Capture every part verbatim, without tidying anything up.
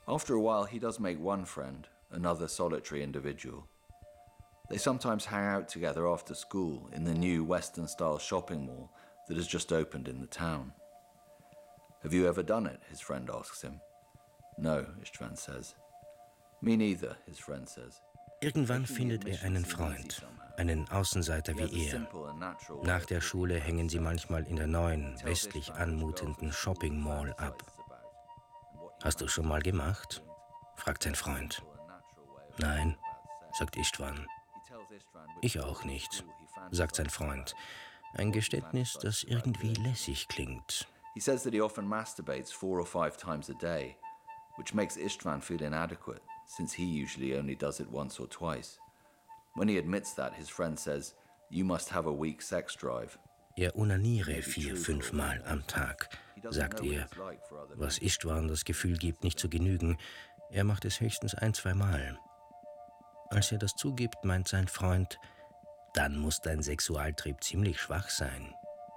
After a while, he does make one friend, another solitary individual. They sometimes hang out together after school in the new Western-style shopping mall that has just opened in the town. Have you ever done it? His friend asks him. No, Istvan says. Me neither, his friend says. Irgendwann findet er einen Freund, einen Außenseiter wie er. Nach der Schule hängen sie manchmal in der neuen, westlich anmutenden Shopping Mall ab. Hast du schon mal gemacht? Fragt sein Freund. Nein, sagt Istvan. Ich auch nicht, sagt sein Freund. Ein Geständnis, das irgendwie lässig klingt. He says that he often masturbates four or five times a day, which makes Istvan feel inadequate, since he usually only does it once or twice. When he admits that, his friend says, "You must have a weak sex drive." Er onaniere vier, fünfmal am Tag, sagt er, was Istvan das Gefühl gibt, nicht zu genügen. Er macht es höchstens ein, zweimal. Als er das zugibt, meint sein Freund, dann muss dein Sexualtrieb ziemlich schwach sein.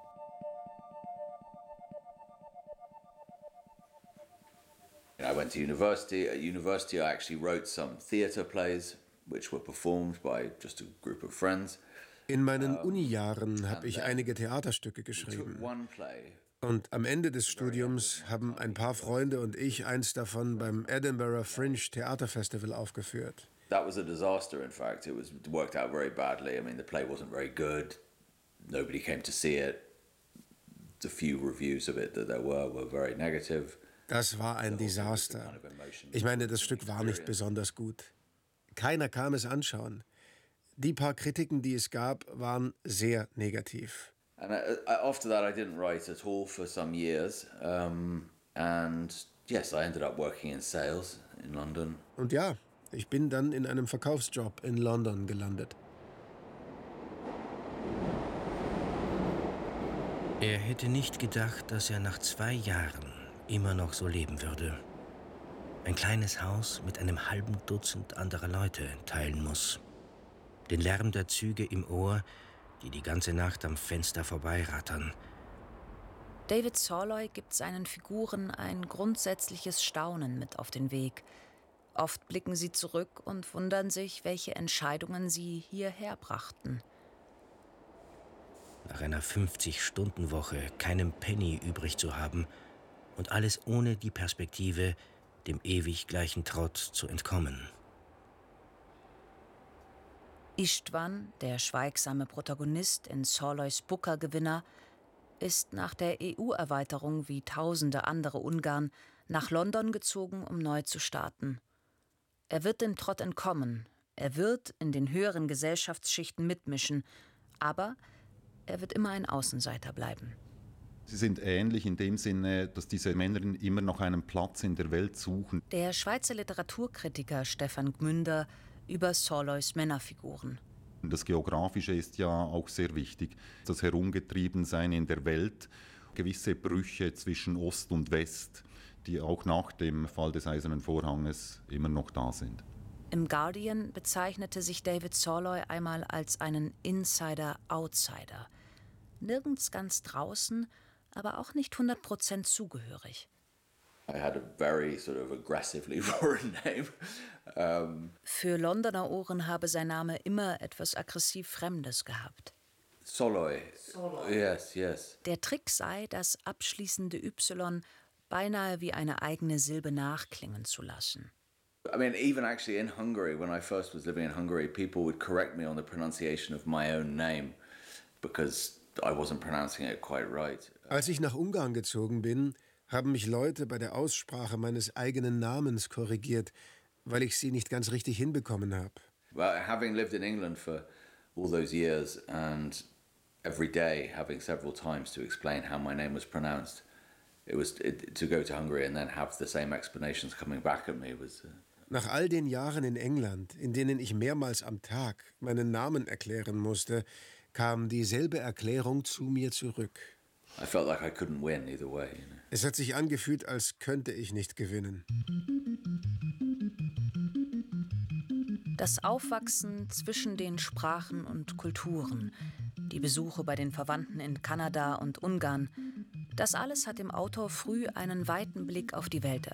I went to university. At university, I actually wrote some theatre plays, which were performed by just a group of friends. In meinen Uni-Jahren habe ich einige Theaterstücke geschrieben. Und am Ende des Studiums haben ein paar Freunde und ich eins davon beim Edinburgh Fringe Theater Festival aufgeführt. That was a disaster, in fact. It was it worked out very badly. I mean, the play wasn't very good. Nobody came to see it. The few reviews of it that there were were very negative. Das war ein Desaster. Ich meine, das Stück war nicht besonders gut. Keiner kam es anschauen. Die paar Kritiken, die es gab, waren sehr negativ. And I, after that, I didn't write at all for some years. Um, and yes, I ended up working in sales in London. Und ja, ich bin dann in einem Verkaufsjob in London gelandet. Er hätte nicht gedacht, dass er nach zwei Jahren immer noch so leben würde. Ein kleines Haus mit einem halben Dutzend anderer Leute teilen muss. Den Lärm der Züge im Ohr, die die ganze Nacht am Fenster vorbeirattern. David Soloy gibt seinen Figuren ein grundsätzliches Staunen mit auf den Weg. Oft blicken sie zurück und wundern sich, welche Entscheidungen sie hierher brachten. Nach einer fünfzig-Stunden-Woche keinen Penny übrig zu haben und alles ohne die Perspektive, dem ewig gleichen Trott zu entkommen. Istvan, der schweigsame Protagonist in Soloys Booker-Gewinner, ist nach der E U-Erweiterung wie tausende andere Ungarn nach London gezogen, um neu zu starten. Er wird dem Trott entkommen, er wird in den höheren Gesellschaftsschichten mitmischen, aber er wird immer ein Außenseiter bleiben. Sie sind ähnlich in dem Sinne, dass diese Männer immer noch einen Platz in der Welt suchen. Der Schweizer Literaturkritiker Stefan Gmünder über Soloys Männerfiguren. Das Geografische ist ja auch sehr wichtig. Das Herumgetriebensein in der Welt, gewisse Brüche zwischen Ost und West, die auch nach dem Fall des Eisernen Vorhanges immer noch da sind. Im Guardian bezeichnete sich David Soloy einmal als einen Insider-Outsider. Nirgends ganz draußen, aber auch nicht hundert Prozent zugehörig. I had a very sort of aggressively foreign name. Um, Für Londoner Ohren habe sein Name immer etwas aggressiv Fremdes gehabt. Soloy. Soloy. Yes, yes. Der Trick sei, das abschließende Y beinahe wie eine eigene Silbe nachklingen zu lassen. I mean, even actually in Hungary, when I first was living in Hungary, people would correct me on the pronunciation of my own name because I wasn't pronouncing it quite right. Als ich nach Ungarn gezogen bin, haben mich Leute bei der Aussprache meines eigenen Namens korrigiert, weil ich sie nicht ganz richtig hinbekommen habe. Well, having lived in England for all those years and every day having several times to explain how my name was pronounced, it was it, to go to Hungary and then have the same explanations coming back at me was. Uh, Nach all den Jahren in England, in denen ich mehrmals am Tag meinen Namen erklären musste, kam dieselbe Erklärung zu mir zurück. I felt like I couldn't win either way. You know? Es hat sich angefühlt, als könnte ich nicht gewinnen. Das Aufwachsen zwischen den Sprachen und Kulturen, die Besuche bei den Verwandten in Kanada und Ungarn, das alles hat dem Autor früh einen weiten Blick auf die Welt